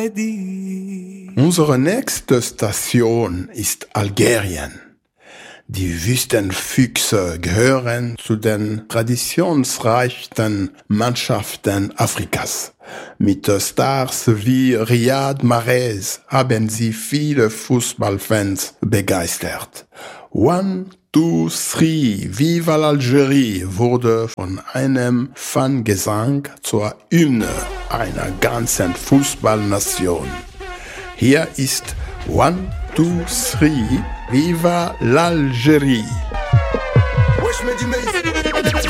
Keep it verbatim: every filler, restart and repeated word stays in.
Already. Unsere nächste Station ist Algerien. Die Wüstenfüchse gehören zu den traditionsreichsten Mannschaften Afrikas. Mit Stars wie Riyad Mahrez haben sie viele Fußballfans begeistert. One, two, three, Viva l'Algérie wurde von einem Fangesang zur Hymne einer ganzen Fußballnation. Hier ist One, two, three, Viva l'Algérie. Wesh, Mehdi Maiz.